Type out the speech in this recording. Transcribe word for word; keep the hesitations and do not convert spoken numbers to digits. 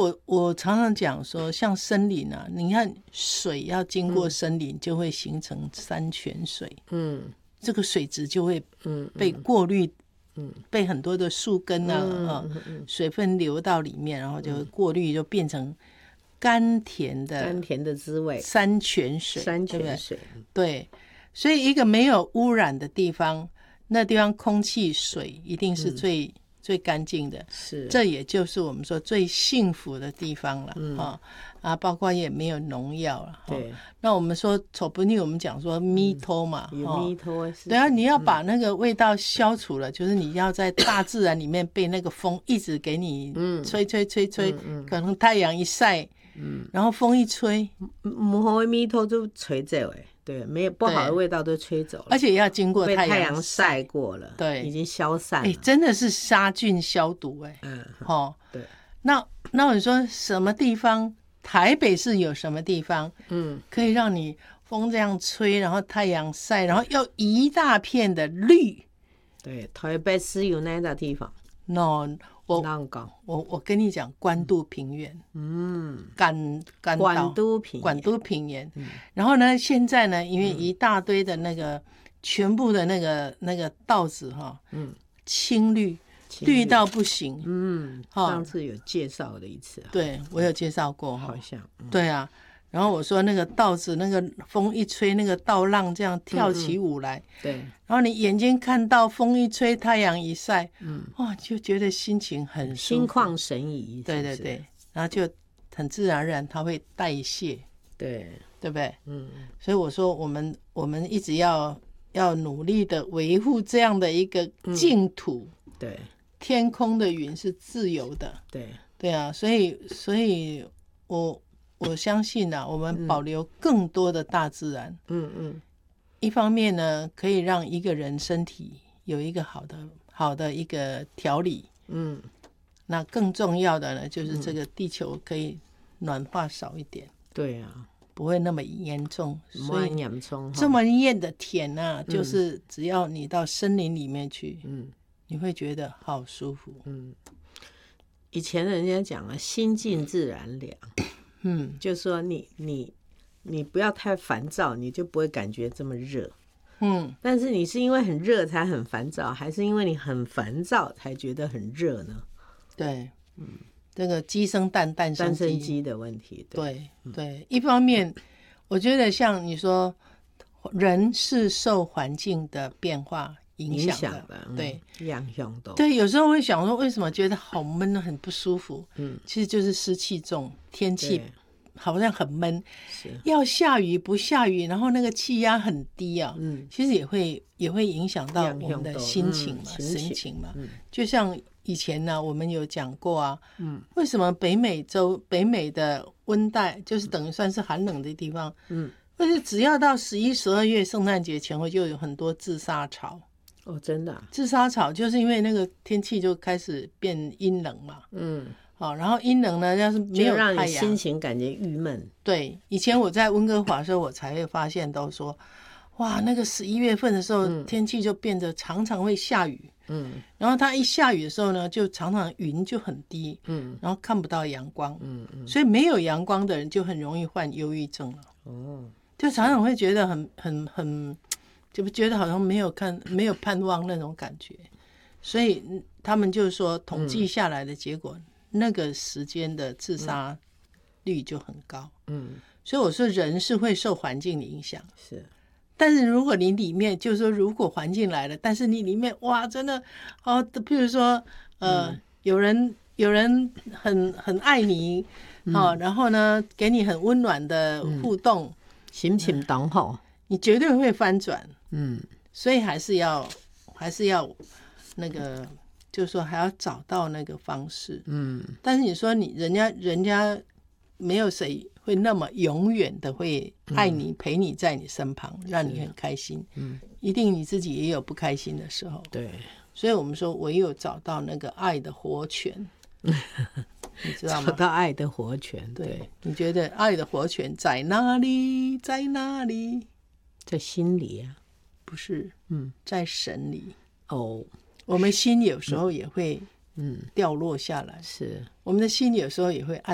我我常常讲说，像森林啊，你看水要经过森林，就会形成山泉水，嗯，这个水质就会被过滤，嗯，被很多的树根啊，嗯嗯嗯、水分流到里面，然后就会过滤，就变成甘甜的甘甜的滋味， 山泉水， 山泉水， 对，所以一个没有污染的地方，那地方空气水一定是最、嗯、最干净的， 是， 这也就是我们说最幸福的地方了，嗯、哦、啊，包括也没有农药了，对、哦。那我们说丑不腻，我们讲说咪偷嘛， 有咪偷， 对啊，你要把那个味道消除了，嗯、就是你要在大自然里面被那个风一直给你吹吹吹吹，嗯嗯、可能太阳一晒。嗯，然后风一吹， 不好的米头就吹走哎，对，没有不好的味道都吹走了， 而且要经过太阳晒， 被太阳晒过了， 对， 已经消散了， 哎，真的是杀菌消毒哎，嗯，哦， 对， 那那你说什么地方？台北市有什么地方，嗯，可以让你风这样吹，然后太阳晒，然后又一大片的绿？ 对，台北市有那个地方 ？No。我我我跟你讲，关渡平原，嗯，干干关渡平关渡平原，嗯，然后呢，现在呢，因为一大堆的那个、嗯、全部的那个那个稻子哈，嗯，青绿，绿到不行， 嗯，上次有介绍的一次， 对我有介绍过， 好像， 嗯、对啊。然后我说那个稻子，那个风一吹，那个稻浪这样跳起舞来，嗯嗯对。 然后你眼睛看到风一吹，太阳一晒，嗯，哇，就觉得心情很舒服， 心旷神怡。 对对对，然后就很自然而然，它会代谢， 对对不对？嗯，所以我说我们我们一直要要努力的维护这样的一个净土， 嗯、对， 天空的云是自由的， 对对啊，所以所以我。我相信啊，我们保留更多的大自然，嗯嗯，一方面呢，可以让一个人身体有一个好的好的一个调理，嗯，那更重要的呢，就是这个地球可以暖化少一点， 对啊， 不会那么严重， 所以严重这么艳的田啊，嗯、就是只要你到森林里面去，嗯，你会觉得好舒服， 嗯，以前人家讲了，心静自然凉。嗯，就说你你你不要太烦躁，你就不会感觉这么热。嗯，但是你是因为很热才很烦躁，还是因为你很烦躁才觉得很热呢？ 对，嗯，这个鸡生蛋，蛋生鸡， 蛋生鸡的问题。 对 对, 对，一方面，我觉得像你说，人是受环境的变化影响的，的嗯、对， 样样都对。有时候会想说，为什么觉得好闷，很不舒服？嗯，其实就是湿气重，天气好像很闷，要下雨不下雨，然后那个气压很低啊，嗯，其实也会也会影响到我们的心情嘛，嗯、心情嘛。嗯、就像以前呢，我们有讲过啊，嗯，为什么北美洲北美的温带就是等于算是寒冷的地方，嗯，但是只要到十一、十二月圣诞节前后，就有很多自杀潮。 哦，真的、啊， 自杀潮就是因为那个天气就开始变阴冷嘛，嗯，好，然后阴冷呢，要是没有太阳， 就让你心情感觉郁闷。 对，以前我在温哥华的时候，我才会发现都说，哇，那个十一月份的时候，嗯、天气就变得常常会下雨，嗯，然后它一下雨的时候呢，就常常云就很低，嗯，然后看不到阳光，嗯嗯，所以没有阳光的人就很容易患忧郁症了，哦，就常常会觉得很很很。就觉得好像没有看没有盼望那种感觉，所以他们就说统计下来的结果，嗯、那个时间的自杀率就很高。嗯，所以我说人是会受环境的影响， 是。 但是如果你里面就是说，如果环境来了，但是你里面哇，真的哦，譬如说呃，嗯、有人有人很很爱你，嗯、哦，然后呢，给你很温暖的互动，嗯、 心情当好。 你绝对会翻转，嗯，所以还是要还是要那个，就是说还要找到那个方式，嗯。但是你说你人家人家没有谁会那么永远的会爱你，嗯、陪你在你身旁，让你很开心，嗯，一定你自己也有不开心的时候， 对。 所以我们说唯有找到那个爱的活泉，你知道吗？ 找到爱的活泉， 对。 对， 你觉得爱的活泉在哪里？在哪里？ 在心里啊， 不是，嗯，在神里。 哦， 我们心有时候也会，嗯，掉落下来。 是， 我们的心有时候也会暗。